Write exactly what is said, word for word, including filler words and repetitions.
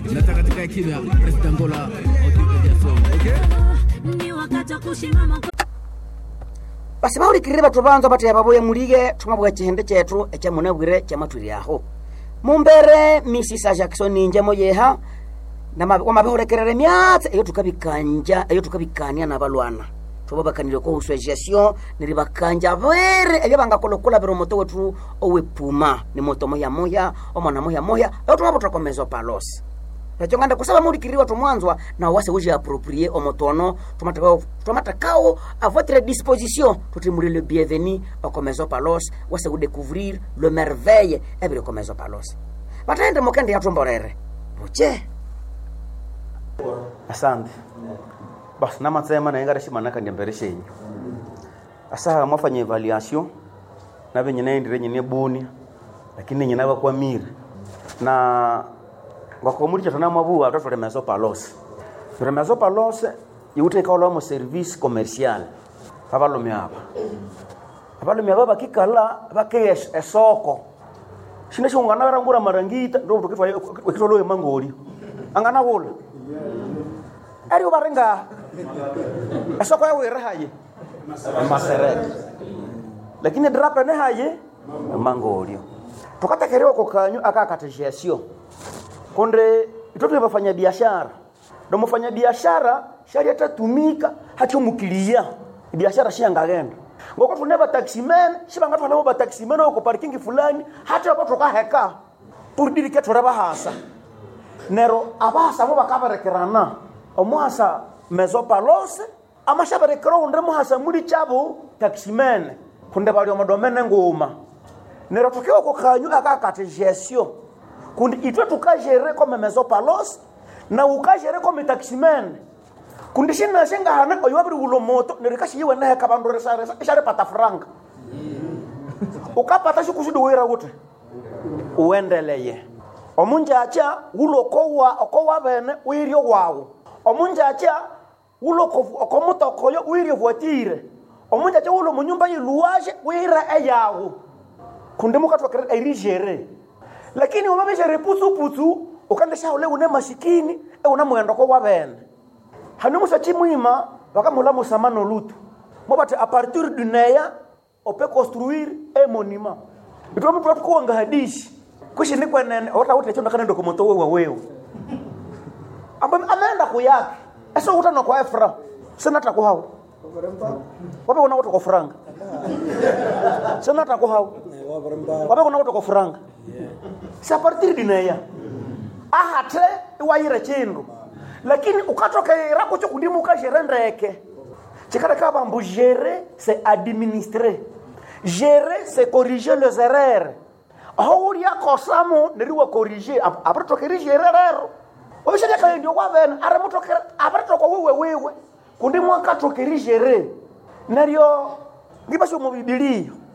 nataka katika kimya President Ngola audition okay ni wakati kushimama basi bauri kiriba tubanza bati ababoye mulige tumabwa chihende chetu echa munabwire cha maturi aho mumbere misisa Jackson ninje moyeha na mabahorekerere myatse iyo tukabikanja iyo tukabikania nabalwana tubabakanire ko association niribakanja bere ebyo bangakolokola bero moto wetu owe puma ni moto moya moya omwana moya moya iyo tumabotokomeza palos Rachonganda kusaba muri kiriwa tumwanzwa na wase uje approprier omotono tumatakao tumatakao à votre disposition tutimuri le bienvenu au Commezo Palos wase u découvrir le merveille ebire Commezo Palos batende mokende ya tumborere buche asante bas na matsema na ingara shimana kandi mbere shenyu asa mwafanya evaluation na benye naendire nyine buni lakini nyine bakwa mire na ngakomuricha tana mabu atatu Commezo Palos Commezo Palos yute kaolo mo service commercial abalomi aba abalomi aba bakikala bakesh esoko shine shungana barangura marangita ndo tukitwa kitolo emangori angana bola ari ubarenga esoko yawe rahaye maserek lakini drapa ne haye mangori tukatekerewa kokanyu akakatejesio konde itoto bafanya biashara ndo mfanya biashara sharia tatumika hacho mukilia biashara shianga genda ngoko tuneba taximen shibanga twana ba taximen ko parking fulani hata batoka heka pour dire que toraba hasa nero abasa bo bakabarekerana omuhasa Mezo Palos amashabarekero undre muhasa muri chabo taximen kunde bali omodomene ngoma nero tukio ko kanyu akakate gestion kundi itwe tukajere comme Mezo Palos na ukajere comme taximen kundi shina shenga hana oyobri ulomoto nerikashi yiwe na heka bandu resare share pata franka ukapata shukushudu wera wote uendeleye omunja acha ulokowa okowa bene wirio wawo omunja acha uloko okomuto koyo wirio voitire omunja acha ulo munyumba yiluaje wira eyawo kundi mukatwa kare irigere lakini umabesha repusu putu ukandesha ule une mashikini e una mwendo ko wabene hanu musachi muima bakamula musamano lutu mobate a partir du neya on peut construire un monument ito mtu ko ngahadishi kushini kwenene ota wote chonda kana dokumento wewe wewe amba amenda kuyake eso utana kwa efra senata ko hawo wabe una wote ko franga senata ko hawo wabe una wote ko franga c'est à partir du neya ahate wayire chindu lakini ukatoka irako cyo kundimuka gerendeke chikara kaba mbu gérer c'est administrer gérer c'est corriger les erreurs ahouria kosamo neriwa corriger après to corriger erreur obishaka ka ndio kwa vena are mutoke après to kwa wewe wewe kundimwa ka to corriger nario ngibasho mu Biblia